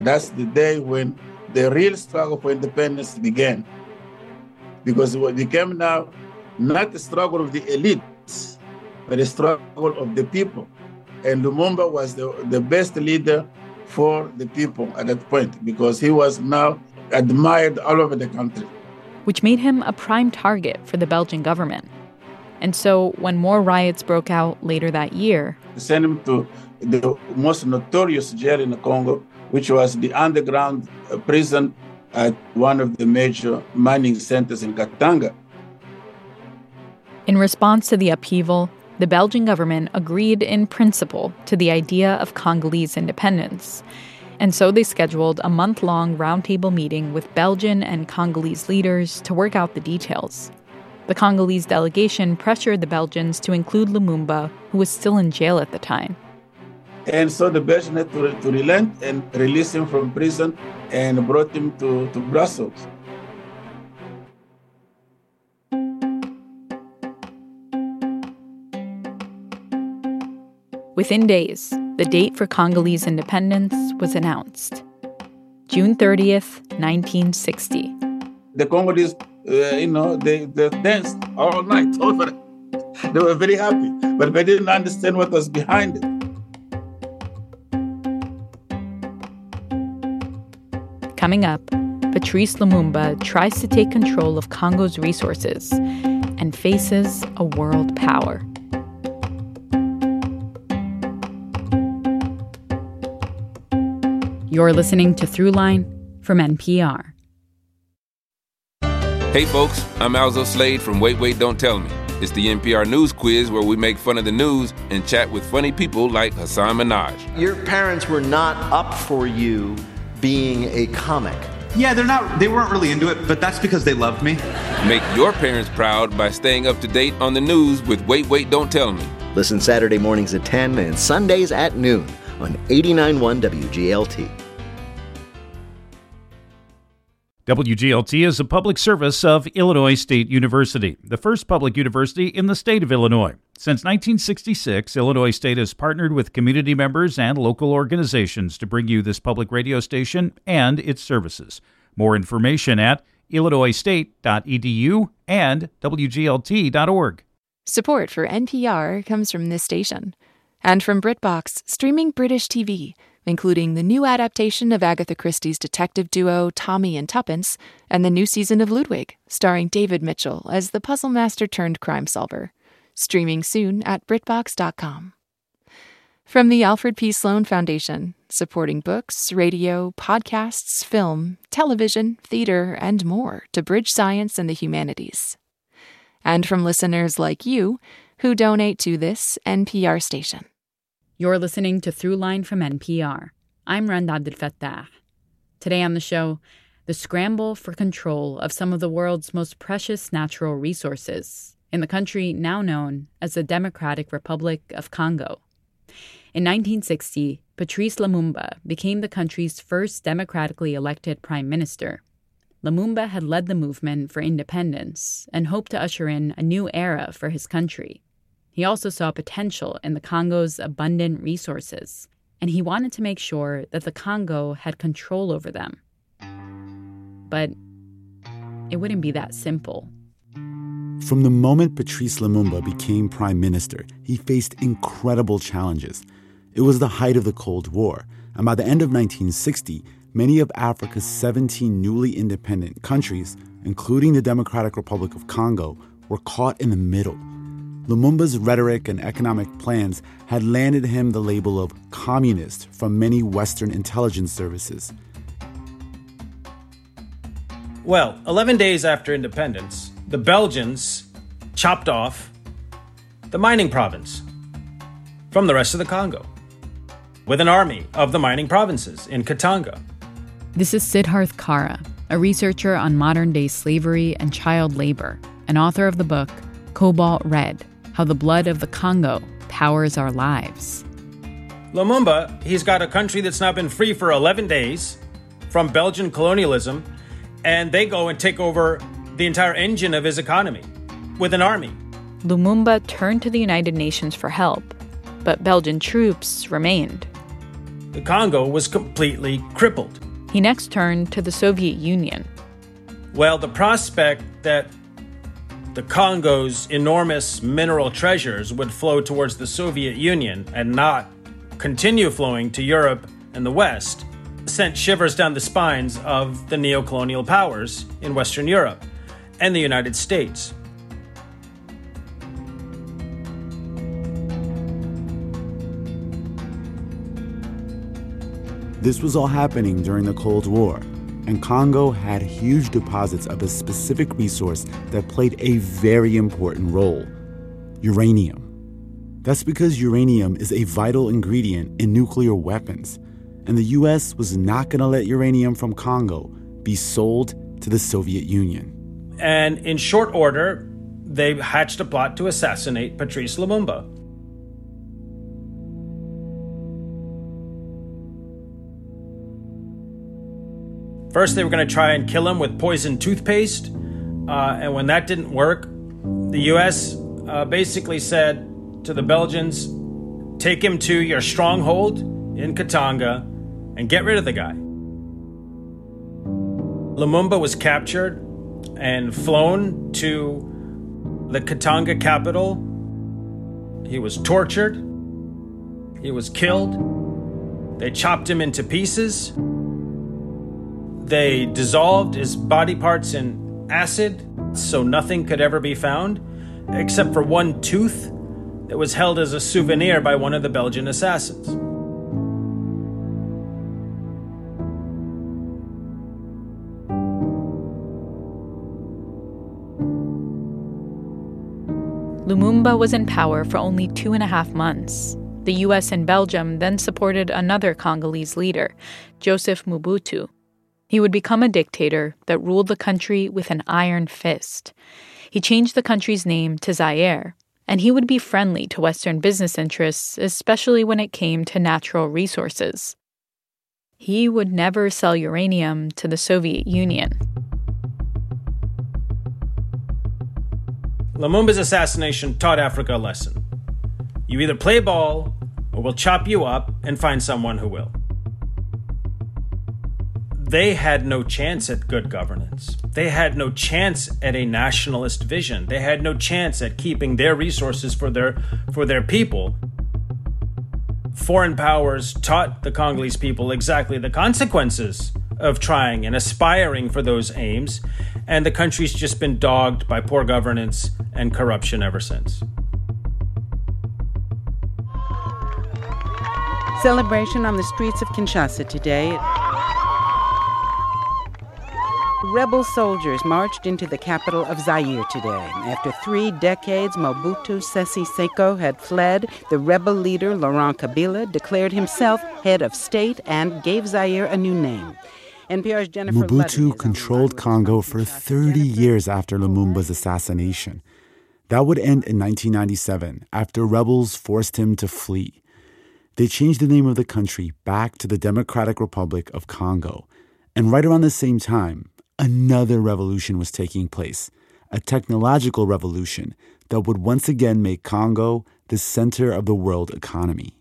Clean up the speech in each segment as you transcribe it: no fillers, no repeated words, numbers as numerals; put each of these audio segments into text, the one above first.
That's the day when the real struggle for independence began. Because it became now not the struggle of the elites, but the struggle of the people. And Lumumba was the best leader for the people at that point, because he was now admired all over the country. Which made him a prime target for the Belgian government. And so when more riots broke out later that year, they sent him to the most notorious jail in the Congo, which was the underground prison at one of the major mining centers in Katanga. In response to the upheaval, the Belgian government agreed in principle to the idea of Congolese independence. And so they scheduled a month-long roundtable meeting with Belgian and Congolese leaders to work out the details. The Congolese delegation pressured the Belgians to include Lumumba, who was still in jail at the time. And so the Belgians had to relent and release him from prison and brought him to Brussels. Within days, the date for Congolese independence was announced. June 30th, 1960. The Congolese, they danced all night over it. They were very happy, but they didn't understand what was behind it. Coming up, Patrice Lumumba tries to take control of Congo's resources and faces a world power. You're listening to Throughline from NPR. Hey folks, I'm Alzo Slade from Wait, Wait, Don't Tell Me. It's the NPR News Quiz where we make fun of the news and chat with funny people like Hassan Minhaj. Your parents were not up for you being a comic. Yeah, they weren't really into it, but that's because they loved me. Make your parents proud by staying up to date on the news with Wait, Wait, Don't Tell Me. Listen Saturday mornings at 10 and Sundays at noon on 89.1 WGLT. WGLT is a public service of Illinois State University, the first public university in the state of Illinois. Since 1966, Illinois State has partnered with community members and local organizations to bring you this public radio station and its services. More information at illinoisstate.edu and wglt.org. Support for NPR comes from this station and from BritBox, streaming British TV, including the new adaptation of Agatha Christie's detective duo Tommy and Tuppence and the new season of Ludwig, starring David Mitchell as the puzzle master turned crime solver. Streaming soon at BritBox.com. From the Alfred P. Sloan Foundation, supporting books, radio, podcasts, film, television, theater, and more to bridge science and the humanities. And from listeners like you who donate to this NPR station. You're listening to Throughline from NPR. I'm Randa Abdelfattah. Today on the show, the scramble for control of some of the world's most precious natural resources in the country now known as the Democratic Republic of Congo. In 1960, Patrice Lumumba became the country's first democratically elected prime minister. Lumumba had led the movement for independence and hoped to usher in a new era for his country. He also saw potential in the Congo's abundant resources, and he wanted to make sure that the Congo had control over them. But it wouldn't be that simple. From the moment Patrice Lumumba became prime minister, he faced incredible challenges. It was the height of the Cold War, and by the end of 1960, many of Africa's 17 newly independent countries, including the Democratic Republic of Congo, were caught in the middle. Lumumba's rhetoric and economic plans had landed him the label of communist from many Western intelligence services. Well, 11 days after independence, the Belgians chopped off the mining province from the rest of the Congo with an army of the mining provinces in Katanga. This is Siddharth Kara, a researcher on modern-day slavery and child labor, and author of the book Cobalt Red: How the Blood of the Congo Powers Our Lives. Lumumba, he's got a country that's now been free for 11 days from Belgian colonialism, and they go and take over the entire engine of his economy with an army. Lumumba turned to the United Nations for help, but Belgian troops remained. the Congo was completely crippled. He next turned to the Soviet Union. Well, the prospect that the Congo's enormous mineral treasures would flow towards the Soviet Union and not continue flowing to Europe and the West sent shivers down the spines of the neocolonial powers in Western Europe and the United States. This was all happening during the Cold War, and Congo had huge deposits of a specific resource that played a very important role: uranium. That's because uranium is a vital ingredient in nuclear weapons, and the U.S. was not going to let uranium from Congo be sold to the Soviet Union. And in short order, they hatched a plot to assassinate Patrice Lumumba. First, they were going to try and kill him with poisoned toothpaste. And when that didn't work, the U.S. Basically said to the Belgians, take him to your stronghold in Katanga and get rid of the guy. Lumumba was captured and flown to the Katanga capital. He was tortured. He was killed. They chopped him into pieces. They dissolved his body parts in acid so nothing could ever be found except for one tooth that was held as a souvenir by one of the Belgian assassins. Lumumba was in power for only 2.5 months. The U.S. and Belgium then supported another Congolese leader, Joseph Mobutu. He would become a dictator that ruled the country with an iron fist. He changed the country's name to Zaire, and he would be friendly to Western business interests, especially when it came to natural resources. He would never sell uranium to the Soviet Union. Lumumba's assassination taught Africa a lesson. You either play ball or we'll chop you up and find someone who will. They had no chance at good governance. They had no chance at a nationalist vision. They had no chance at keeping their resources for their people. Foreign powers taught the Congolese people exactly the consequences of trying and aspiring for those aims, and the country's just been dogged by poor governance and corruption ever since. Celebration on the streets of Kinshasa today. Rebel soldiers marched into the capital of Zaire today. After 3 decades, Mobutu Sese Seko had fled. The rebel leader, Laurent Kabila, declared himself head of state and gave Zaire a new name. NPR's Jennifer Mobutu controlled Congo for 30 years after Lumumba's assassination. That would end in 1997 after rebels forced him to flee. They changed the name of the country back to the Democratic Republic of Congo. And right around the same time, another revolution was taking place, a technological revolution that would once again make Congo the center of the world economy.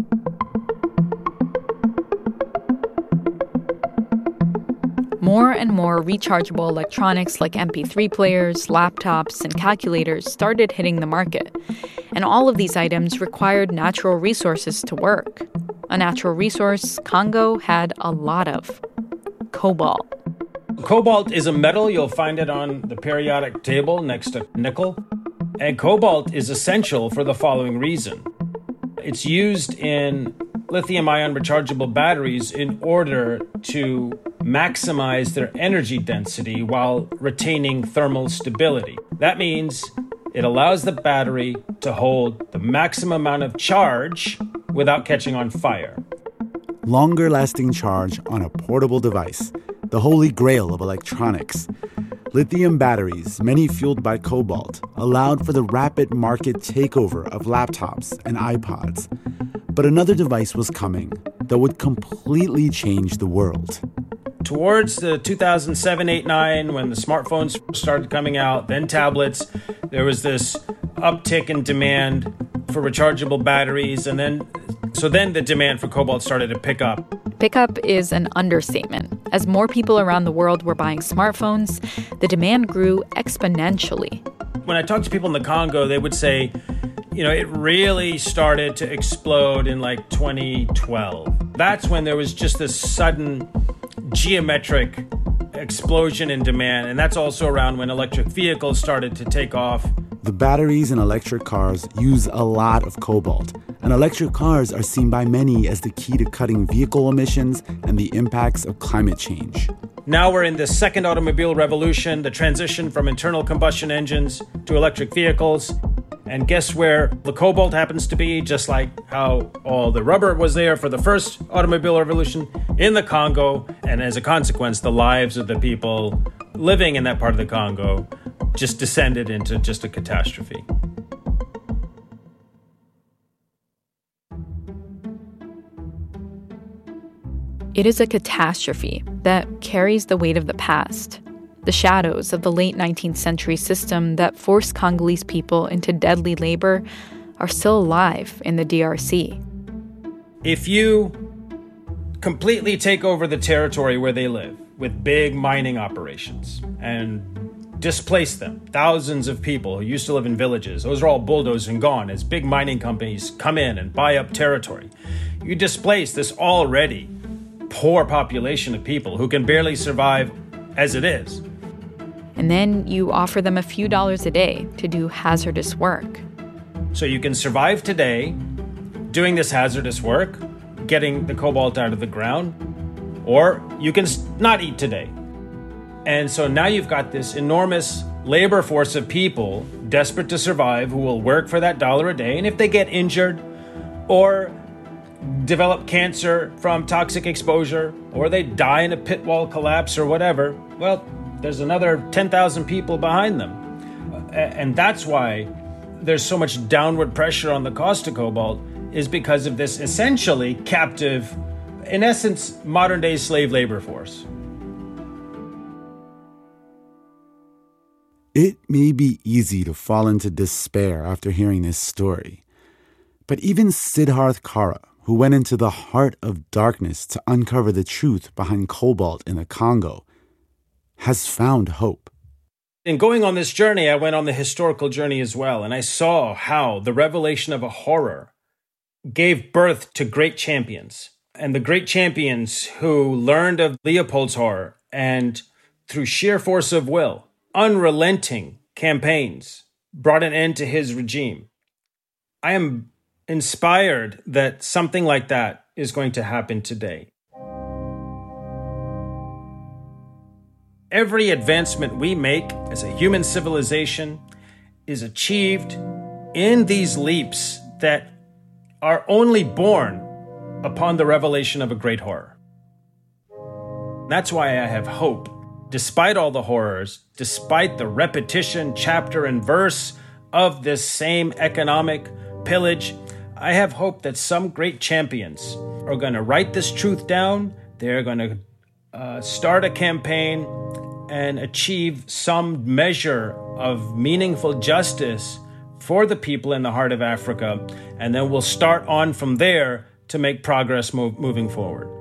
More and more rechargeable electronics like MP3 players, laptops, and calculators started hitting the market. And all of these items required natural resources to work. A natural resource Congo had a lot of: cobalt. Cobalt is a metal. You'll find it on the periodic table next to nickel. And cobalt is essential for the following reason. It's used in lithium-ion rechargeable batteries in order to maximize their energy density while retaining thermal stability. That means it allows the battery to hold the maximum amount of charge without catching on fire. Longer-lasting charge on a portable device, the holy grail of electronics. Lithium batteries, many fueled by cobalt, allowed for the rapid market takeover of laptops and iPods. But another device was coming that would completely change the world. Towards the 2007, 8, 9, when the smartphones started coming out, then tablets, there was this uptick in demand for rechargeable batteries. And then So then the demand for cobalt started to pick up. Pickup is an understatement. As more people around the world were buying smartphones, the demand grew exponentially. When I talked to people in the Congo, they would say, it really started to explode in like 2012. That's when there was just this sudden geometric explosion in demand. And that's also around when electric vehicles started to take off. The batteries in electric cars use a lot of cobalt, and electric cars are seen by many as the key to cutting vehicle emissions and the impacts of climate change. Now we're in the second automobile revolution, the transition from internal combustion engines to electric vehicles. And guess where the cobalt happens to be, just like how all the rubber was there for the first automobile revolution, in the Congo. And as a consequence, the lives of the people living in that part of the Congo just descended into just a catastrophe. It is a catastrophe that carries the weight of the past. The shadows of the late 19th century system that forced Congolese people into deadly labor are still alive in the DRC. If you completely take over the territory where they live with big mining operations and displace them, thousands of people who used to live in villages, those are all bulldozed and gone as big mining companies come in and buy up territory. You displace this already poor population of people who can barely survive as it is. And then you offer them a few dollars a day to do hazardous work. So you can survive today doing this hazardous work, getting the cobalt out of the ground, or you can not eat today. And so now you've got this enormous labor force of people desperate to survive who will work for that dollar a day. And if they get injured or develop cancer from toxic exposure, or they die in a pit wall collapse or whatever, well, there's another 10,000 people behind them. And that's why there's so much downward pressure on the cost of cobalt, is because of this essentially captive, in essence, modern-day slave labor force. It may be easy to fall into despair after hearing this story. But even Siddharth Kara, who went into the heart of darkness to uncover the truth behind cobalt in the Congo, has found hope. In going on this journey, I went on the historical journey as well, and I saw how the revelation of a horror gave birth to great champions. And the great champions who learned of Leopold's horror and, through sheer force of will, unrelenting campaigns, brought an end to his regime. I am inspired that something like that is going to happen today. Every advancement we make as a human civilization is achieved in these leaps that are only born upon the revelation of a great horror. That's why I have hope. Despite all the horrors, despite the repetition, chapter and verse of this same economic pillage, I have hope that some great champions are going to write this truth down. They're going to start a campaign and achieve some measure of meaningful justice for the people in the heart of Africa. And then we'll start on from there to make progress moving forward.